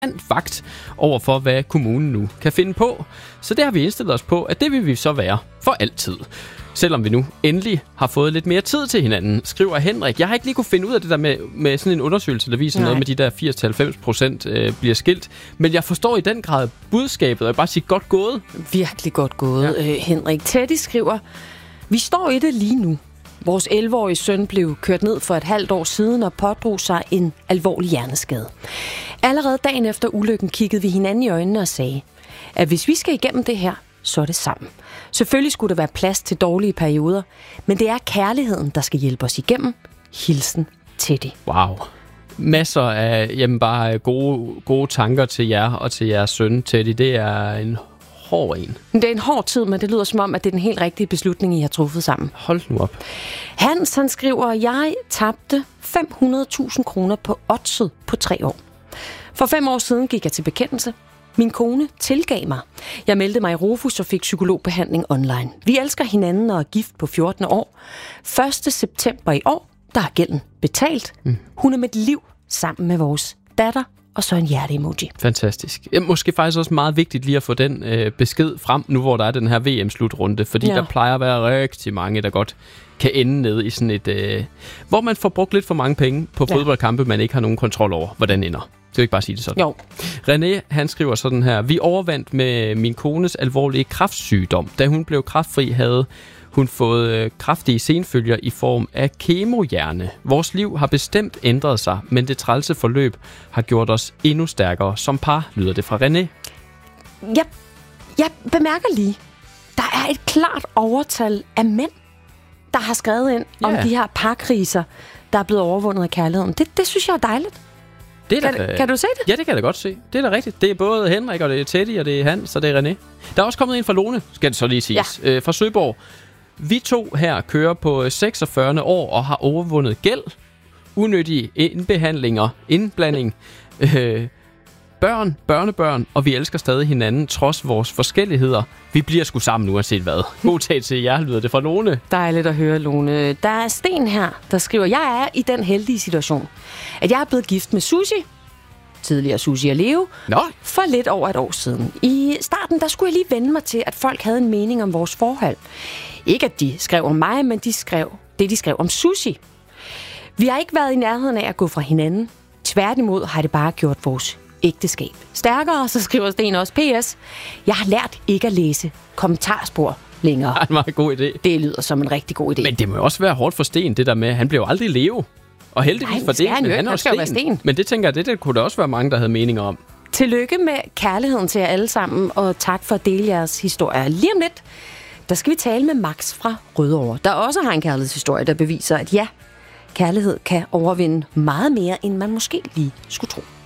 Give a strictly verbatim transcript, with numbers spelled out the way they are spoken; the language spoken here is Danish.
vagt over for, hvad kommunen nu kan finde på. Så det har vi indstillet os på, at det vil vi så være for altid. Selvom vi nu endelig har fået lidt mere tid til hinanden, skriver Henrik. Jeg har ikke lige kunne finde ud af det der med, med sådan en undersøgelse, der viser Nej. noget med de der firs til halvfems procent øh, bliver skilt. Men jeg forstår i den grad budskabet, og jeg bare sige godt gået. Virkelig godt gået, ja. øh, Henrik. Teddy skriver, vi står i det lige nu. Vores elleve-årige søn blev kørt ned for et halvt år siden og pådrog sig en alvorlig hjerneskade. Allerede dagen efter ulykken kiggede vi hinanden i øjnene og sagde, at hvis vi skal igennem det her, så er det sammen. Selvfølgelig skulle der være plads til dårlige perioder, men det er kærligheden, der skal hjælpe os igennem. Hilsen, Teddy. Wow. Masser af jamen bare gode, gode tanker til jer og til jeres søn, Teddy. Det er en hård en. Det er en hård tid, men det lyder som om, at det er den helt rigtige beslutning, I har truffet sammen. Hold nu op. Hans, han skriver, jeg tabte fem hundrede tusind kroner på oddset på tre år. For fem år siden gik jeg til bekendelse. Min kone tilgav mig. Jeg meldte mig i Rofus og fik psykologbehandling online. Vi elsker hinanden og er gift på fjorten år. første september i år, der er gælden betalt. Mm. Hun er mit liv sammen med vores datter. Og så en hjerte-emoji. Fantastisk. Måske faktisk også meget vigtigt lige at få den øh, besked frem, nu hvor der er den her V M-slutrunde. Fordi ja. der plejer at være rigtig mange, der godt kan ende ned i sådan et... Øh, hvor man får brugt lidt for mange penge på ja. fodboldkampe, man ikke har nogen kontrol over, hvordan ender. Det vil ikke bare sige det sådan. Jo. René, han skriver sådan her. Vi overvandt med min kones alvorlige kræftsygdom. Da hun blev kræftfri, havde hun fået øh, kraftige senfølger i form af kemohjerne. Vores liv har bestemt ændret sig, men det trælse forløb har gjort os endnu stærkere som par, lyder det fra René. Jeg, jeg bemærker lige, der er et klart overtal af mænd, der har skrevet ind yeah. om de her parkriser, der er blevet overvundet af kærligheden. Det, det synes jeg er dejligt. Det er kan, da, kan du se det? Ja, det kan jeg da godt se. Det er da rigtigt. Det er både Henrik, og det er Teddy, og det er Hans, og det er René. Der er også kommet en fra Lone, skal det så lige siges, ja. øh, fra Søborg. Vi to her kører på seksogfyrre år og har overvundet gæld, unødige indbehandlinger, indblanding, øh, børn, børnebørn, og vi elsker stadig hinanden, trods vores forskelligheder. Vi bliver sgu sammen uanset hvad. God tag til jer, lyder det fra Lone. Dejligt at høre, Lone. Der er Sten her, der skriver, jeg er i den heldige situation, at jeg er blevet gift med Susie, tidligere Susie og Leo, Nå. for lidt over et år siden. I starten, der skulle jeg lige vende mig til, at folk havde en mening om vores forhold. Ikke at de skrev om mig, men de skrev det, de skrev om Susie. Vi har ikke været i nærheden af at gå fra hinanden. Tværtimod har det bare gjort vores ægteskab stærkere, så skriver Sten også P S. Jeg har lært ikke at læse kommentarspor længere. Det er en meget god idé. Det lyder som en rigtig god idé. Men det må jo også være hårdt for Sten, det der med, han blev aldrig Leo. Og heldigvis Nej, for det, han, men han er også Sten. Sten. Men det tænker jeg, det, det kunne der også være mange, der havde meninger om. Tillykke med kærligheden til jer alle sammen, og tak for at dele jeres historier. Lige om lidt, der skal vi tale med Max fra Rødovre, der også har en kærlighedshistorie, der beviser, at ja, kærlighed kan overvinde meget mere, end man måske lige skulle tro.